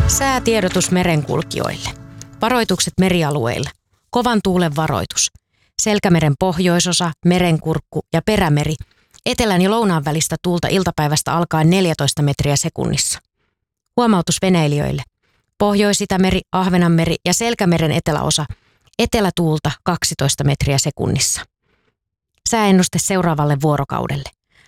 Säätiedotus merenkulkijoille. Varoitukset merialueilla. Kovan tuulen varoitus. Selkämeren pohjoisosa, Merenkurkku ja Perämeri. Etelän ja lounaan välistä tuulta iltapäivästä alkaen 14 metriä sekunnissa. Huomautus veneilijöille. Pohjois-Itämeri, Ahvenanmeri ja Selkämeren eteläosa. Etelätuulta 12 metriä sekunnissa. Sääennuste seuraavalle vuorokaudelle.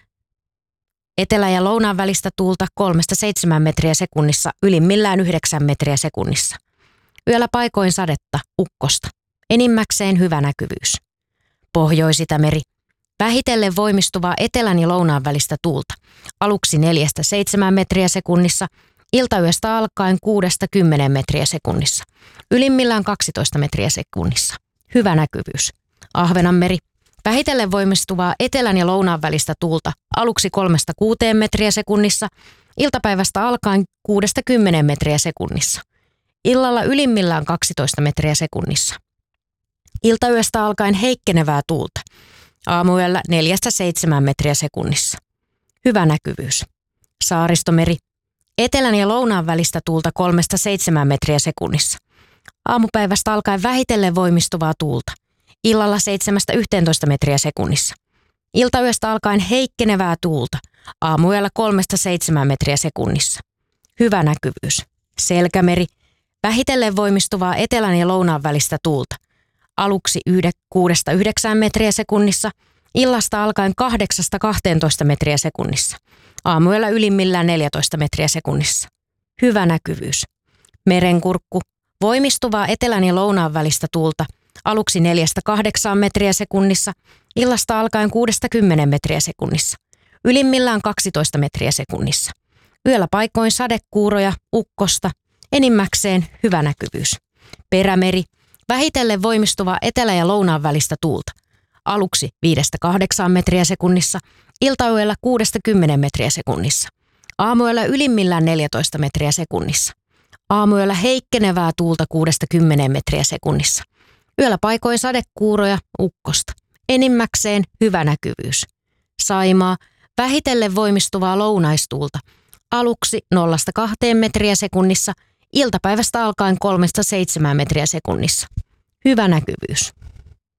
Etelä- ja lounaan välistä tuulta 3-7 metriä sekunnissa, ylimmillään 9 metriä sekunnissa. Yöllä paikoin sadetta, ukkosta. Enimmäkseen hyvä näkyvyys. Pohjois-Itämeri. Vähitellen voimistuvaa etelän ja lounaan välistä tuulta. Aluksi 4-7 metriä sekunnissa, iltayöstä alkaen 6-10 metriä sekunnissa. Ylimmillään 12 metriä sekunnissa. Hyvä näkyvyys. Ahvenanmeri. Vähitellen voimistuvaa etelän ja lounaan välistä tuulta aluksi 3-6 metriä sekunnissa, iltapäivästä alkaen 6-10 metriä sekunnissa. Illalla ylimmillään 12 metriä sekunnissa. Iltayöstä alkaen heikkenevää tuulta. Aamuyöllä 4-7 metriä sekunnissa. Hyvä näkyvyys. Saaristomeri. Etelän ja lounaan välistä tuulta 3-7 metriä sekunnissa. Aamupäivästä alkaen vähitellen voimistuvaa tuulta. Illalla 7-11 metriä sekunnissa. Iltayöstä alkaen heikkenevää tuulta. Aamuyöllä 3-7 metriä sekunnissa. Hyvä näkyvyys. Selkämeri. Vähitellen voimistuvaa etelän ja lounaan välistä tuulta. Aluksi 6-9 metriä sekunnissa. Illasta alkaen 8-12 metriä sekunnissa. Aamuyöllä ylimmillään 14 metriä sekunnissa. Hyvä näkyvyys. Merenkurkku. Voimistuvaa etelän ja lounaan välistä tuulta. Aluksi 4-8 metriä sekunnissa, illasta alkaen 6-10 metriä sekunnissa. Ylimmillään 12 metriä sekunnissa. Yöllä paikoin sadekuuroja, ukkosta, enimmäkseen hyvä näkyvyys. Perämeri. Vähitellen voimistuvaa etelä- ja lounaan välistä tuulta. Aluksi 5-8 metriä sekunnissa, iltayöllä 6-10 metriä sekunnissa. Aamuyöllä ylimmillään 14 metriä sekunnissa. Aamuyöllä heikkenevää tuulta 6-10 metriä sekunnissa. Yöllä paikoin sadekuuroja, ukkosta. Enimmäkseen hyvä näkyvyys. Saimaa. Vähitellen voimistuvaa lounaistuulta. Aluksi 0-2 metriä sekunnissa. Iltapäivästä alkaen 3-7 metriä sekunnissa. Hyvä näkyvyys.